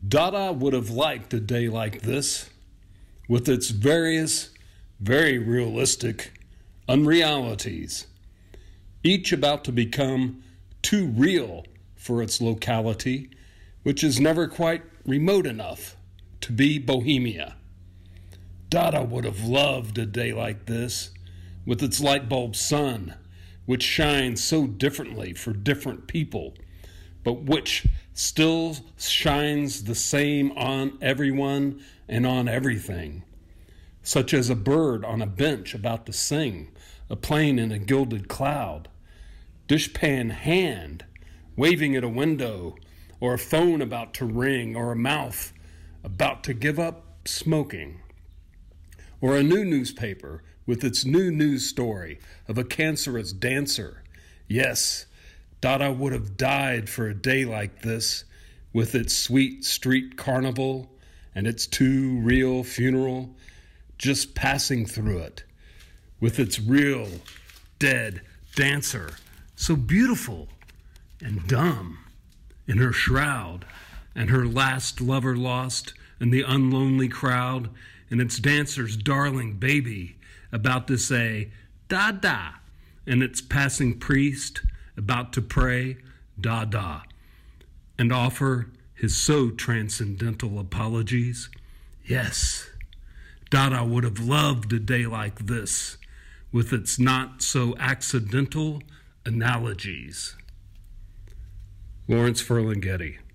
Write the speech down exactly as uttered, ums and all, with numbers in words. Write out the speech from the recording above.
Dada would have liked a day like this, with its various, very realistic unrealities, each about to become too real for its locality, which is never quite remote enough to be Bohemia. Dada would have loved a day like this, with its light bulb sun, which shines so differently for different people, but which still shines the same on everyone and on everything, such as a bird on a bench about to sing, a plane in a gilded cloud, dishpan hand waving at a window, or a phone about to ring, or a mouth about to give up smoking, or a new newspaper with its new news story of a cancerous dancer. Yes, Dada would have died for a day like this, with its sweet street carnival and its too real funeral, just passing through it, with its real dead dancer, so beautiful and dumb in her shroud, and her last lover lost in the unlonely crowd, and its dancer's darling baby about to say, Dada, and its passing priest about to pray, Dada, and offer his so transcendental apologies. Yes, Dada would have loved a day like this, with its not so accidental analogies. Lawrence Ferlinghetti.